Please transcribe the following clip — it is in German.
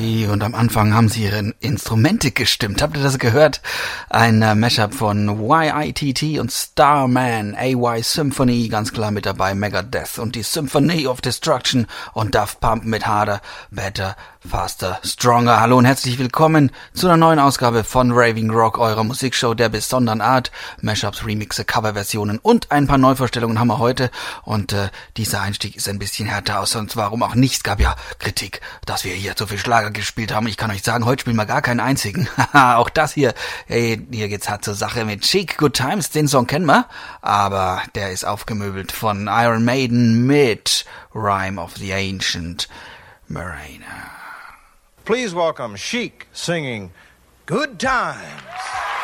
Hey, und am Anfang haben sie ihre Instrumente gestimmt. Habt ihr das gehört? Ein Mashup von YITT und Starman, AY Symphony, ganz klar mit dabei, Megadeth und die Symphony of Destruction und Daft Punk mit Harder, Better, Faster, Stronger. Hallo und herzlich willkommen zu einer neuen Ausgabe von Raving Rock, eurer Musikshow der besonderen Art. Mashups, Remixe, Coverversionen und ein paar Neuvorstellungen haben wir heute. Und dieser Einstieg ist ein bisschen härter aus, sonst warum auch nicht. Es gab ja Kritik, dass wir hier zu viel Schlager gespielt haben. Ich kann euch sagen, heute spielen wir gar keinen einzigen. Haha, auch das hier. Hey, hier geht's hart zur Sache mit Chic, Good Times. Den Song kennen wir, aber der ist aufgemöbelt von Iron Maiden mit Rime of the Ancient Mariner. Please welcome Chic singing Good Times.